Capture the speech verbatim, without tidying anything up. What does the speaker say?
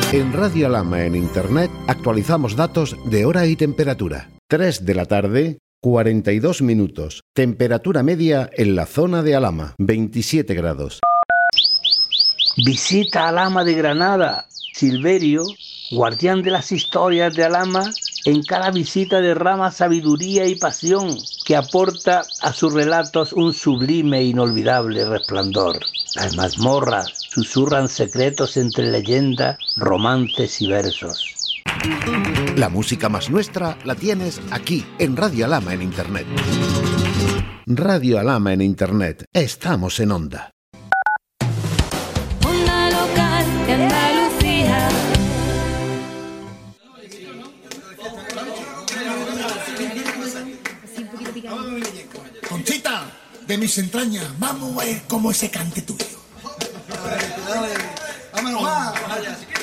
En Radio Alhama en Internet actualizamos datos de hora y temperatura. tres de la tarde, cuarenta y dos minutos. Temperatura media en la zona de Alhama, veintisiete grados. Visita Alhama de Granada. Silverio, guardián de las historias de Alhama, en cada visita derrama sabiduría y pasión que aporta a sus relatos un sublime e inolvidable resplandor. Las mazmorras susurran secretos entre leyendas, romances y versos. La música más nuestra la tienes aquí, en Radio Alhama en Internet. Radio Alhama en Internet. Estamos en onda. Onda local de Andalucía. Conchita, de mis entrañas, vamos a ver cómo ese cante tuyo. Vámonos más.